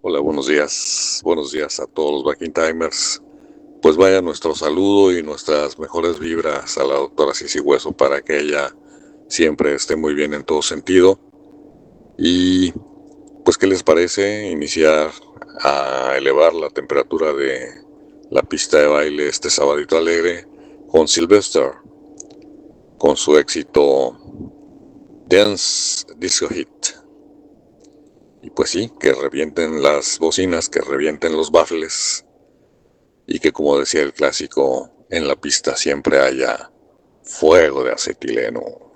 Hola, buenos días a todos los Backing Timers. Pues vaya nuestro saludo y nuestras mejores vibras a la doctora Sisi Hueso para que ella siempre esté muy bien en todo sentido. Y pues, ¿qué les parece iniciar a elevar la temperatura de la pista de baile este sabadito alegre con Sylvester, con su éxito Dance Disco Hit? Y pues sí, que revienten las bocinas, que revienten los baffles y que, como decía el clásico, en la pista siempre haya fuego de acetileno.